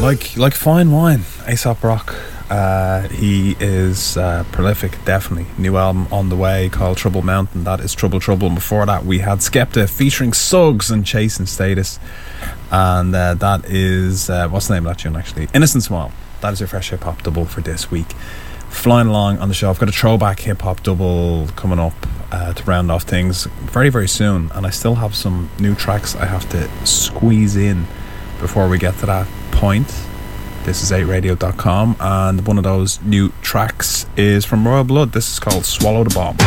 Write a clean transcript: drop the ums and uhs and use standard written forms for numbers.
like fine wine, A$AP Rock. He is prolific, definitely. New album on the way called Trouble Mountain. That is Trouble Trouble. And before that, we had Skepta featuring Suggs and Chasing Status. And that is what's the name of that tune actually? Innocent Smile. That is your fresh hip hop double for this week. Flying along on the show, I've got a throwback hip hop double coming up to round off things very, very soon. And I still have some new tracks I have to squeeze in before we get to that point. This is 8radio.com, and one of those new tracks is from Royal Blood. This is called Swallow the Bomb.